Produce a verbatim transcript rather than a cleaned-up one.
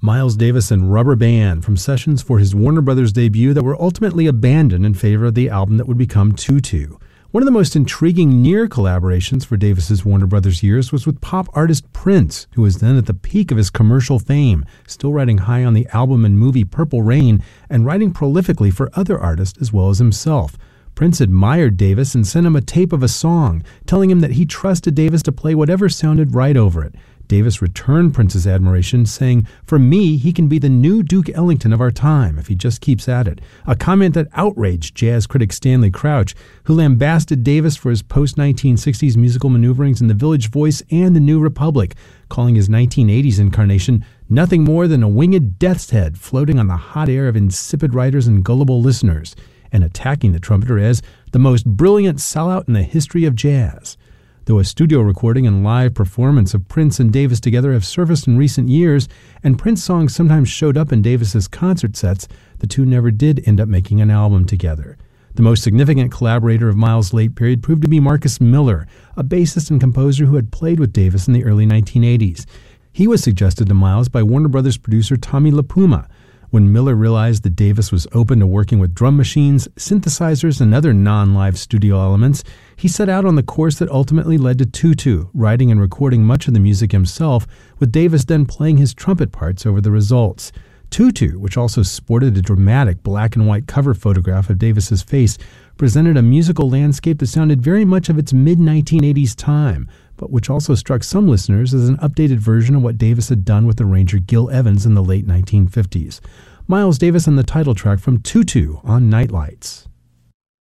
Miles Davis and Rubber Band from sessions for his Warner Brothers debut that were ultimately abandoned in favor of the album that would become Tutu. One of the most intriguing near collaborations for Davis's Warner Brothers years was with pop artist Prince, who was then at the peak of his commercial fame, still riding high on the album and movie Purple Rain, and writing prolifically for other artists as well as himself. Prince admired Davis and sent him a tape of a song, telling him that he trusted Davis to play whatever sounded right over it. Davis returned Prince's admiration, saying, "For me, he can be the new Duke Ellington of our time if he just keeps at it," a comment that outraged jazz critic Stanley Crouch, who lambasted Davis for his post nineteen sixties musical maneuverings in The Village Voice and The New Republic, calling his nineteen eighties incarnation nothing more than a winged death's head floating on the hot air of insipid writers and gullible listeners, and attacking the trumpeter as the most brilliant sellout in the history of jazz. Though a studio recording and live performance of Prince and Davis together have surfaced in recent years, and Prince songs sometimes showed up in Davis's concert sets, the two never did end up making an album together. The most significant collaborator of Miles' late period proved to be Marcus Miller, a bassist and composer who had played with Davis in the early nineteen eighties. He was suggested to Miles by Warner Brothers producer Tommy LaPuma. When Miller realized that Davis was open to working with drum machines, synthesizers, and other non-live studio elements, he set out on the course that ultimately led to Tutu, writing and recording much of the music himself, with Davis then playing his trumpet parts over the results. Tutu, which also sported a dramatic black and white cover photograph of Davis's face, presented a musical landscape that sounded very much of its mid nineteen eighties time, but which also struck some listeners as an updated version of what Davis had done with arranger Gil Evans in the late nineteen fifties. Miles Davis and the title track from Tutu on Nightlights.